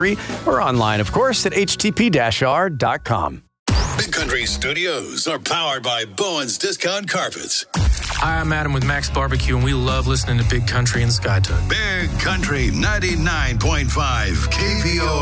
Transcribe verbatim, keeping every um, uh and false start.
or online, of course, at h t p dash r dot com. Big Country Studios are powered by Bowen's Discount Carpets. Hi, I'm Adam with Max Barbecue, and we love listening to Big Country and SkyTug. Big Country ninety-nine point five K P O